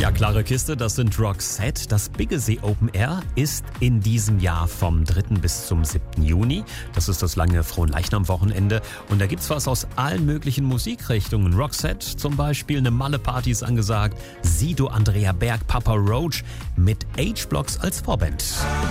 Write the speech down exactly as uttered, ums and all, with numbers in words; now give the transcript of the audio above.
Ja, klare Kiste, das sind Roxette. Das Biggesee Open Air ist in diesem Jahr vom dritten bis zum siebten Juni. Das ist das lange Fronleichnam-Wochenende. Und da gibt's was aus allen möglichen Musikrichtungen. Roxette zum Beispiel, eine Malle-Party ist angesagt. Sido, Andrea Berg, Papa Roach mit H-Blocks als Vorband.